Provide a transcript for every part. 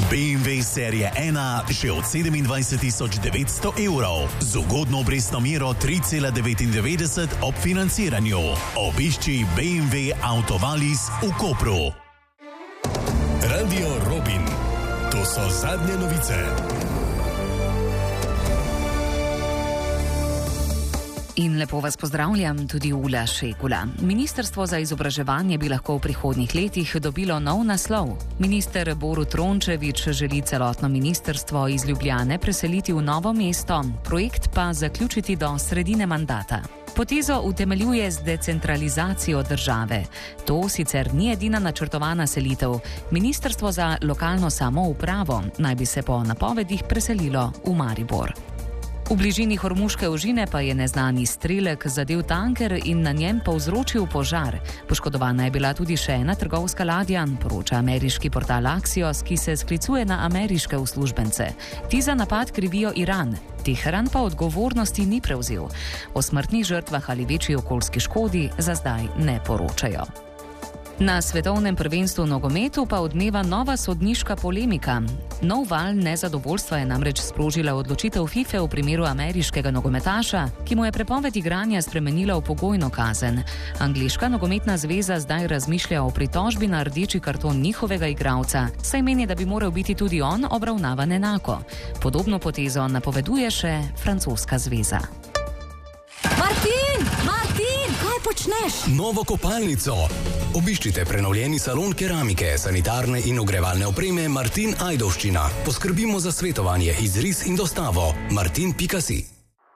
BMW serije 1 že od 27.900 evrov z ugodno obrestno mero 3,99 ob financiranju. Obišči BMW Autovalis v Kopru. Radio Robin. To so zadnje novice. In lepo vas pozdravljam, tudi Ula Šekula. Ministrstvo za izobraževanje bi lahko v prihodnjih letih dobilo nov naslov. Minister Borut Rončević želi celotno ministrstvo iz Ljubljane preseliti v Novo mesto, projekt pa zaključiti do sredine mandata. Potezo utemeljuje z decentralizacijo države. To sicer ni edina načrtovana selitev. Ministrstvo za lokalno samoupravo naj bi se po napovedih preselilo v Maribor. V bližini Hormuške ožine pa je neznani strelek zadel tanker in na njem povzročil požar. Poškodovana je bila tudi še ena trgovska ladja, poroča ameriški portal Axios, ki se sklicuje na ameriške uslužbence. Ti za napad krivijo Iran. Teheran pa odgovornosti ni prevzel. O smrtnih žrtvah ali večji okoljski škodi za zdaj ne poročajo. Na svetovnem prvenstvu v nogometu pa odmeva nova sodniška polemika. Nov val nezadovoljstva je namreč sprožila odločitev FIFA v primeru ameriškega nogometaša, ki mu je prepoved igranja spremenila v pogojno kazen. Angleška nogometna zveza zdaj razmišlja o pritožbi na rdeči karton njihovega igralca, saj meni, da bi moral biti tudi on obravnavan enako. Podobno potezo napoveduje še francoska zveza. Martin, kaj počneš? Novo kopalnico. Obiščite prenovljeni salon keramike, sanitarne in ogrevalne opreme Martin Ajdovščina. Poskrbimo za svetovanje, izris in dostavo. martin.si.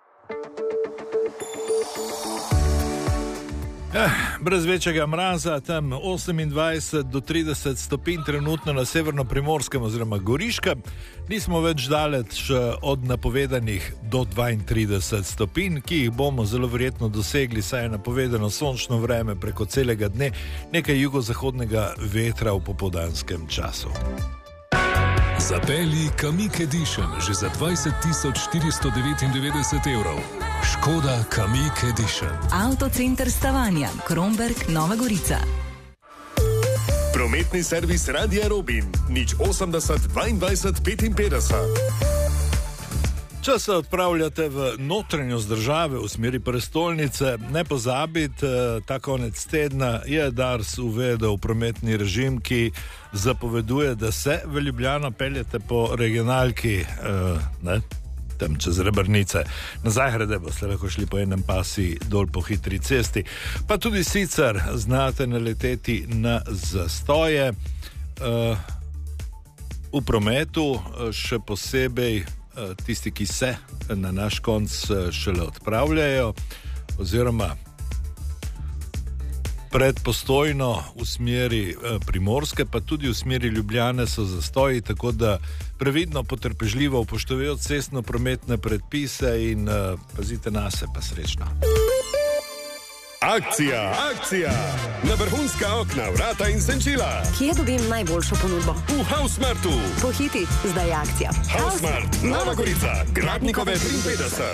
Brez večjega mraza, tam 28 do 30 stopinj trenutno na severno-primorskem oziroma Goriškem. Nismo več daleč od napovedanih do 32 stopinj, ki jih bomo zelo verjetno dosegli, saj je napovedano sončno vreme preko celega dne, nekaj jugozahodnega vetra v popoldanskem času. Zapelji Kamiq Edition že za 20.499 evrov. Škoda Kamiq Edition. Avtocenter Stavanja, Kromberk, Nova Gorica. Prometni servis Radia Robin. 080 22 55. Če se odpravljate v notranjost države v smeri prestolnice, ne pozabite, ta konec tedna je Dars uvedel prometni režim, ki zapoveduje, da se v Ljubljano peljete po regionalki, tam čez Rebrnice. Nazaj grede boste lahko šli po enem pasi dol po hitri cesti. Pa tudi sicer znate naleteti na zastoje v prometu, še posebej tisti, ki se na naš konc šele odpravljajo, oziroma pred Postojno v smeri Primorske, pa tudi v smeri Ljubljane so zastoji, tako da previdno, potrpežljivo upoštevajo cestno-prometne predpise in pazite nase, pa srečno. Akcija! Na vrhunska okna, vrata in senčila. Kje dobim najboljšo ponudbo? V Hausmartu. Pohiti, zdaj je akcija. Hausmart, Nova Gorica, Gradnikove 53.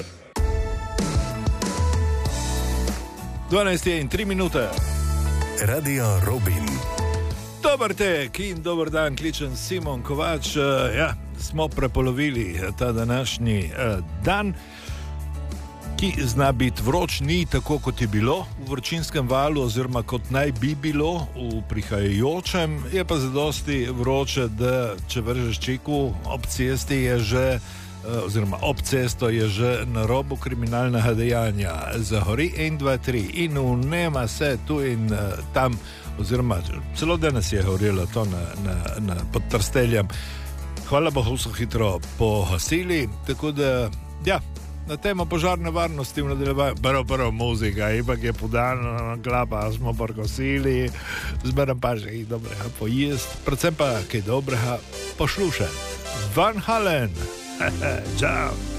12:03. Radio Robin. Dober tek in dober dan, kličem Simon Kovač. Smo prepolovili ta današnji dan, ki zna biti vroč, ni tako, kot je bilo v vročinskem valu, oziroma kot naj bi bilo v prihajajočem. Je pa zadosti vroče, da če vržeš čiku ob cesti, je že oziroma ob cesto je že na robu kriminalnega dejanja. Zahori 1, 2, 3 in vnema se tu in tam, oziroma celo danes je horelo to pod Trsteljem. Hvala Bogu, so hitro pohasili, tako da, na temo požarne varnosti v nadaljevanju, prvo muzika, ipak je podana klapa, smo pokosili, zmeraj pa že kaj dobrega pojest, predvsem pa kaj dobrega poslušati. Van Halen, čau.